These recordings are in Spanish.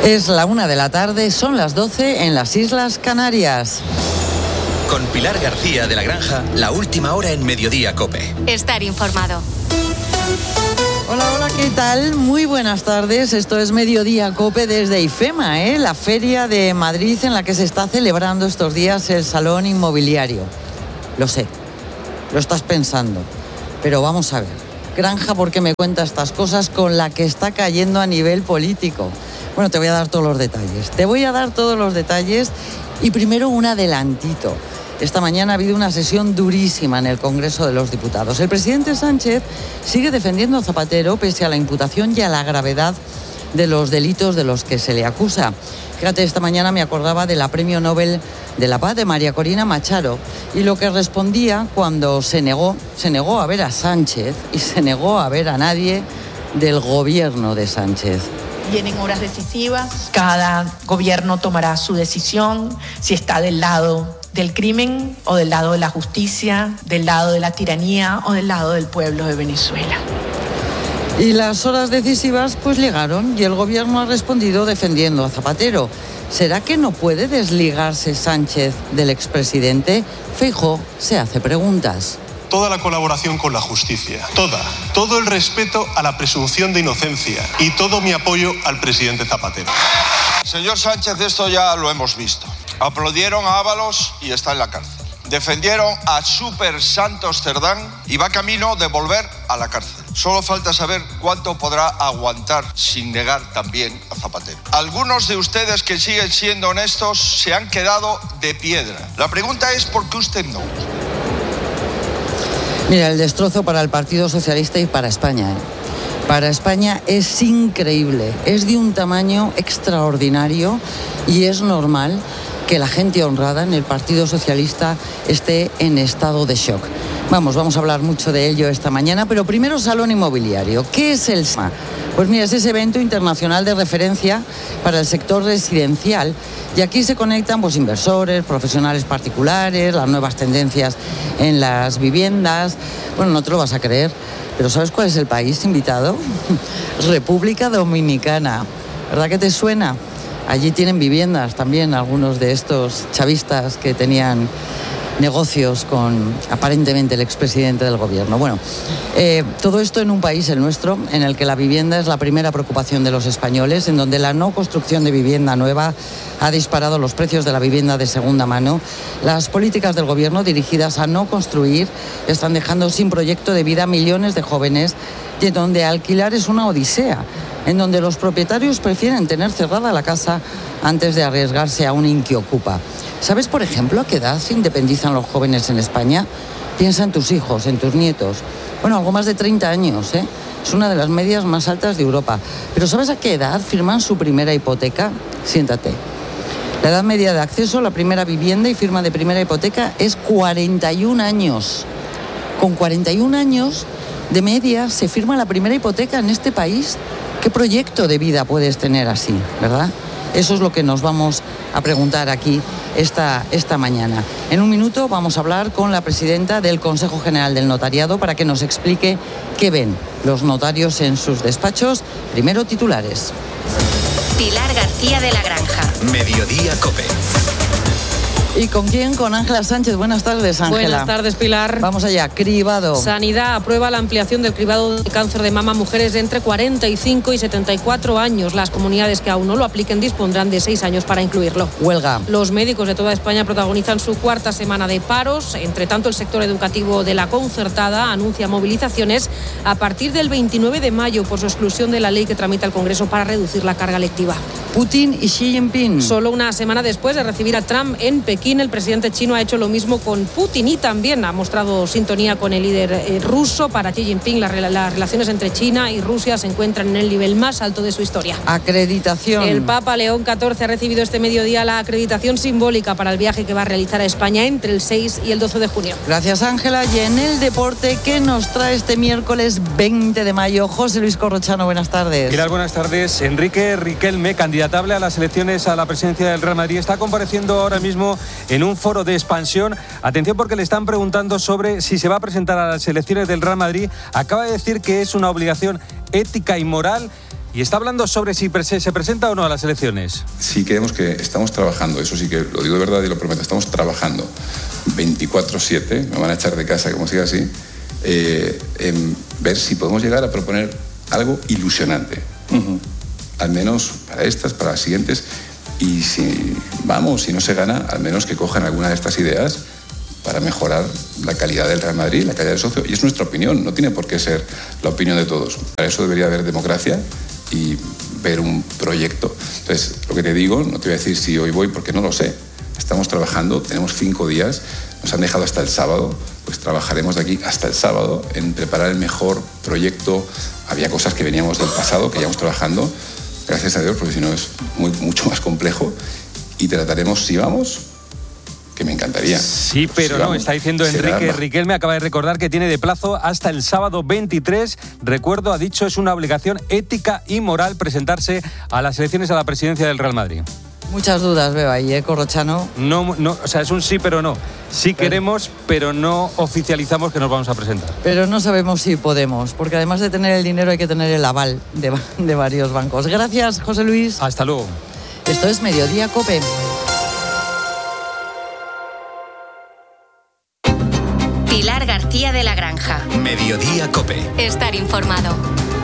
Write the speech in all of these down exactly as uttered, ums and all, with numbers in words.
Es la una de la tarde, son las doce en las Islas Canarias. Con Pilar García de la Granja, la última hora en Mediodía COPE. Estar informado. Hola, hola, ¿qué tal? Muy buenas tardes. Esto es Mediodía COPE desde IFEMA, ¿eh? La feria de Madrid en la que se está celebrando estos días el Salón Inmobiliario. Lo sé, lo estás pensando, pero vamos a ver. Granja, ¿por qué me cuenta estas cosas con la que está cayendo a nivel político? Bueno, te voy a dar todos los detalles. Te voy a dar todos los detalles y primero un adelantito. Esta mañana ha habido una sesión durísima en el Congreso de los Diputados. El presidente Sánchez sigue defendiendo a Zapatero pese a la imputación y a la gravedad de los delitos de los que se le acusa. Fíjate, esta mañana me acordaba de la Premio Nobel de la Paz de María Corina Machado y lo que respondía cuando se negó, se negó a ver a Sánchez y se negó a ver a nadie del gobierno de Sánchez. Vienen horas decisivas, cada gobierno tomará su decisión, si está del lado del crimen o del lado de la justicia, del lado de la tiranía o del lado del pueblo de Venezuela. Y las horas decisivas pues llegaron y el gobierno ha respondido defendiendo a Zapatero. ¿Será que no puede desligarse Sánchez del expresidente? Feijóo se hace preguntas. Toda la colaboración con la justicia, toda, todo el respeto a la presunción de inocencia y todo mi apoyo al presidente Zapatero. Señor Sánchez, esto ya lo hemos visto. Aplaudieron a Ábalos y está en la cárcel. Defendieron a Super Santos Cerdán y va camino de volver a la cárcel. Solo falta saber cuánto podrá aguantar sin negar también a Zapatero. Algunos de ustedes que siguen siendo honestos se han quedado de piedra. La pregunta es ¿por qué usted no? Mira, el destrozo para el Partido Socialista y para España, ¿eh? Para España es increíble, es de un tamaño extraordinario y es normal que la gente honrada en el Partido Socialista esté en estado de shock. Vamos, vamos a hablar mucho de ello esta mañana, pero primero Salón Inmobiliario. ¿Qué es el S I M A? Pues mira, es ese evento internacional de referencia para el sector residencial y aquí se conectan pues inversores, profesionales particulares, las nuevas tendencias en las viviendas. Bueno, no te lo vas a creer, pero ¿sabes cuál es el país invitado? República Dominicana. ¿Verdad que te suena? Allí tienen viviendas también algunos de estos chavistas que tenían negocios con aparentemente el expresidente del gobierno. Bueno, eh, todo esto en un país, el nuestro, en el que la vivienda es la primera preocupación de los españoles, en donde la no construcción de vivienda nueva ha disparado los precios de la vivienda de segunda mano. Las políticas del gobierno dirigidas a no construir están dejando sin proyecto de vida a millones de jóvenes y en donde alquilar es una odisea, en donde los propietarios prefieren tener cerrada la casa antes de arriesgarse a un inquiocupa. ¿Sabes, por ejemplo, a qué edad se independizan los jóvenes en España? Piensa en tus hijos, en tus nietos. Bueno, algo más de treinta años, ¿eh? Es una de las medias más altas de Europa. Pero ¿sabes a qué edad firman su primera hipoteca? Siéntate. La edad media de acceso a la primera vivienda y firma de primera hipoteca es cuarenta y un años. Con cuarenta y un años de media se firma la primera hipoteca en este país. ¿Qué proyecto de vida puedes tener así, verdad? Eso es lo que nos vamos a preguntar aquí esta, esta mañana. En un minuto vamos a hablar con la presidenta del Consejo General del Notariado para que nos explique qué ven los notarios en sus despachos. Primero, titulares. Pilar García de la Granja. Mediodía COPE. ¿Y con quién? Con Ángela Sánchez. Buenas tardes, Ángela. Buenas tardes, Pilar. Vamos allá, cribado. Sanidad aprueba la ampliación del cribado de cáncer de mama a mujeres de entre cuarenta y cinco y setenta y cuatro años. Las comunidades que aún no lo apliquen dispondrán de seis años para incluirlo. Huelga. Los médicos de toda España protagonizan su cuarta semana de paros. Entre tanto, el sector educativo de la concertada anuncia movilizaciones a partir del veintinueve de mayo por su exclusión de la ley que tramita el Congreso para reducir la carga lectiva. Putin y Xi Jinping. Solo una semana después de recibir a Trump en Pekín, el presidente chino ha hecho lo mismo con Putin y también ha mostrado sintonía con el líder eh, ruso. Para Xi Jinping, la, las relaciones entre China y Rusia se encuentran en el nivel más alto de su historia. Acreditación. El Papa León catorce ha recibido este mediodía la acreditación simbólica para el viaje que va a realizar a España entre el seis y el doce de junio. Gracias, Ángela. Y en el deporte, ¿qué nos trae este miércoles veinte de mayo? José Luis Corrochano, buenas tardes. Pilar, buenas tardes. Enrique Riquelme, candidatable a las elecciones a la presidencia del Real Madrid, está compareciendo ahora mismo en un foro de expansión. Atención, porque le están preguntando sobre si se va a presentar a las elecciones del Real Madrid. Acaba de decir que es una obligación ética y moral y está hablando sobre si se presenta o no a las elecciones. Sí, creemos que estamos trabajando, eso sí que lo digo de verdad y lo prometo, estamos trabajando veinticuatro siete, me van a echar de casa como siga así, eh, en ver si podemos llegar a proponer algo ilusionante, uh-huh. al menos para estas, para las siguientes, y si vamos, si no se gana, al menos que cojan alguna de estas ideas para mejorar la calidad del Real Madrid, la calidad del socio, y es nuestra opinión, no tiene por qué ser la opinión de todos. Para eso debería haber democracia y ver un proyecto. Entonces, lo que te digo, no te voy a decir si hoy voy porque no lo sé. Estamos trabajando, tenemos cinco días, nos han dejado hasta el sábado, pues trabajaremos de aquí hasta el sábado en preparar el mejor proyecto. Había cosas que veníamos del pasado, que llevamos trabajando, gracias a Dios, porque si no es muy, mucho más complejo, y trataremos, si vamos, que me encantaría. Sí, pero no, está diciendo Enrique Riquelme, acaba de recordar que tiene de plazo hasta el sábado veintitrés. Recuerdo, ha dicho, es una obligación ética y moral presentarse a las elecciones a la presidencia del Real Madrid. Muchas dudas veo ahí, ¿eh, Corrochano? No, no, o sea, es un sí, pero no. Sí queremos, pero no oficializamos que nos vamos a presentar. Pero no sabemos si podemos, porque además de tener el dinero hay que tener el aval de, de varios bancos. Gracias, José Luis. Hasta luego. Esto es Mediodía COPE. Pilar García de la Granja. Mediodía COPE. Estar informado.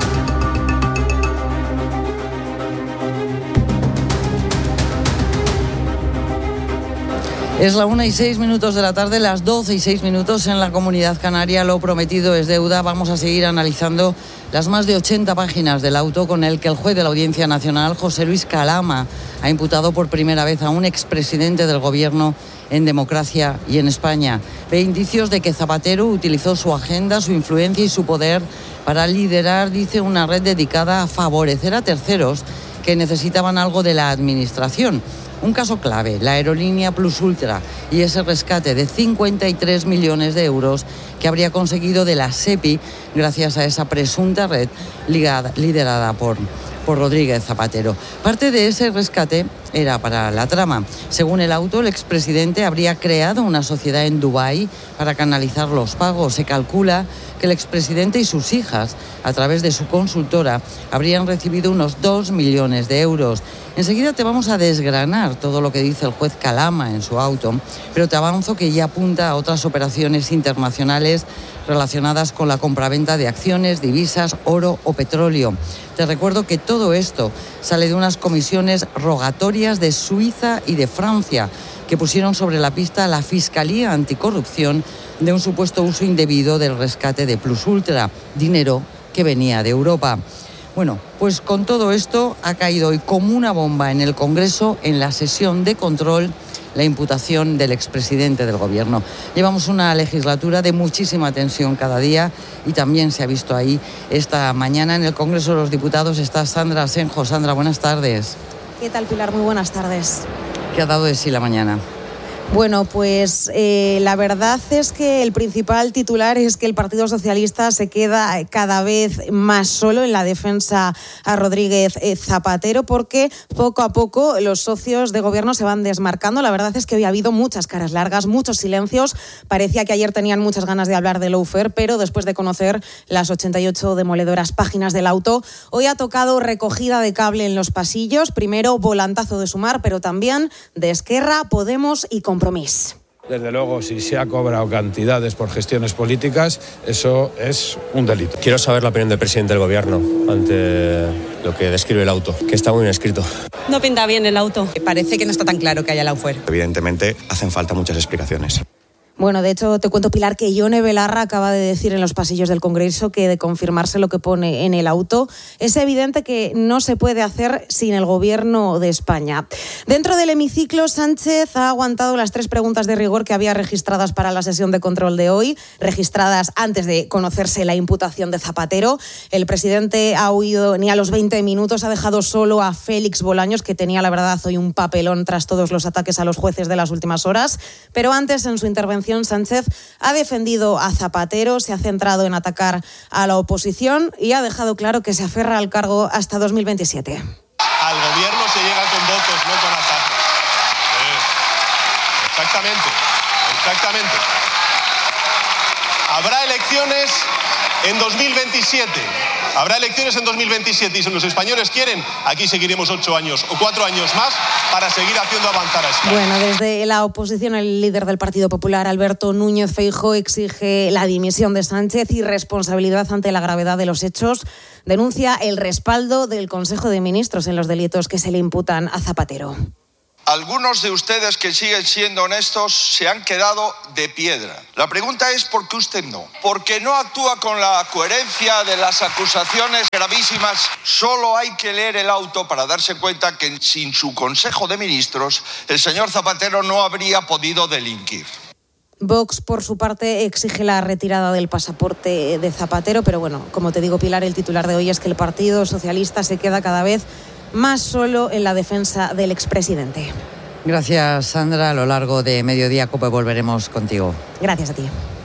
Es la una y seis minutos de la tarde, las doce y seis minutos en la Comunidad Canaria. Lo prometido es deuda. Vamos a seguir analizando las más de ochenta páginas del auto con el que el juez de la Audiencia Nacional, José Luis Calama, ha imputado por primera vez a un expresidente del Gobierno en democracia y en España. Ve indicios de que Zapatero utilizó su agenda, su influencia y su poder para liderar, dice, una red dedicada a favorecer a terceros que necesitaban algo de la administración. Un caso clave, la aerolínea Plus Ultra y ese rescate de cincuenta y tres millones de euros que habría conseguido de la SEPI gracias a esa presunta red ligada, liderada por, por Rodríguez Zapatero. Parte de ese rescate era para la trama. Según el auto, el expresidente habría creado una sociedad en Dubái para canalizar los pagos. Se calcula que el expresidente y sus hijas, a través de su consultora, habrían recibido unos dos millones de euros. Enseguida te vamos a desgranar todo lo que dice el juez Calama en su auto, pero te avanzo que ya apunta a otras operaciones internacionales relacionadas con la compraventa de acciones, divisas, oro o petróleo. Te recuerdo que todo esto sale de unas comisiones rogatorias de Suiza y de Francia que pusieron sobre la pista a la Fiscalía Anticorrupción de un supuesto uso indebido del rescate de Plus Ultra, dinero que venía de Europa. Bueno, pues con todo esto ha caído hoy como una bomba en el Congreso, en la sesión de control, la imputación del expresidente del Gobierno. Llevamos una legislatura de muchísima tensión cada día y también se ha visto ahí esta mañana en el Congreso de los Diputados. Está Sandra Asenjo. Sandra, buenas tardes. ¿Qué tal, Pilar? Muy buenas tardes. ¿Qué ha dado de sí la mañana? Bueno, pues eh, la verdad es que el principal titular es que el Partido Socialista se queda cada vez más solo en la defensa a Rodríguez eh, Zapatero, porque poco a poco los socios de gobierno se van desmarcando. La verdad es que hoy ha habido muchas caras largas, muchos silencios. Parecía que ayer tenían muchas ganas de hablar de lawfare, pero después de conocer las ochenta y ocho demoledoras páginas del auto, hoy ha tocado recogida de cable en los pasillos. Primero volantazo de Sumar, pero también de Esquerra, Podemos y Compromís. Desde luego, si se ha cobrado cantidades por gestiones políticas, eso es un delito. Quiero saber la opinión del presidente del Gobierno ante lo que describe el auto, que está muy bien escrito. No pinta bien el auto. Parece que no está tan claro que haya lawfare. Evidentemente, hacen falta muchas explicaciones. Bueno, de hecho, te cuento, Pilar, que Ione Belarra acaba de decir en los pasillos del Congreso que, de confirmarse lo que pone en el auto, es evidente que no se puede hacer sin el Gobierno de España. Dentro del hemiciclo, Sánchez ha aguantado las tres preguntas de rigor que había registradas para la sesión de control de hoy, registradas antes de conocerse la imputación de Zapatero. El presidente ha huido ni a los veinte minutos, ha dejado solo a Félix Bolaños, que tenía, la verdad, hoy un papelón tras todos los ataques a los jueces de las últimas horas. Pero antes, en su intervención, Sánchez ha defendido a Zapatero, se ha centrado en atacar a la oposición y ha dejado claro que se aferra al cargo hasta dos mil veintisiete. Al gobierno se llega con votos, no con ataques. Eh, exactamente, exactamente. Habrá elecciones en dos mil veintisiete. Habrá elecciones en dos mil veintisiete y si los españoles quieren, aquí seguiremos ocho años o cuatro años más para seguir haciendo avanzar a España. Bueno, desde la oposición, el líder del Partido Popular, Alberto Núñez Feijóo, exige la dimisión de Sánchez y responsabilidad ante la gravedad de los hechos. Denuncia el respaldo del Consejo de Ministros en los delitos que se le imputan a Zapatero. Algunos de ustedes que siguen siendo honestos se han quedado de piedra. La pregunta es ¿por qué usted no? Porque no actúa con la coherencia de las acusaciones gravísimas. Solo hay que leer el auto para darse cuenta que sin su Consejo de Ministros el señor Zapatero no habría podido delinquir. Vox, por su parte, exige la retirada del pasaporte de Zapatero, pero bueno, como te digo, Pilar, el titular de hoy es que el Partido Socialista se queda cada vez más solo en la defensa del expresidente. Gracias, Sandra. A lo largo de Mediodía Cope volveremos contigo. Gracias a ti.